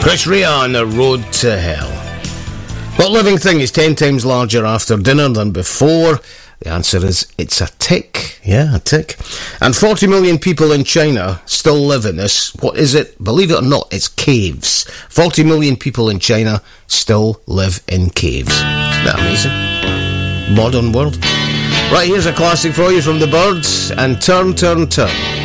Chris Rea on The Road to Hell. What living thing is 10 times larger after dinner than before? The answer is, it's a tick. Yeah, a tick. And 40 million people in China still live in this. What is it? Believe it or not, it's caves. 40 million people in China still live in caves. Isn't that amazing? Modern world. Right, here's a classic for you from the Byrds and Turn, Turn, Turn.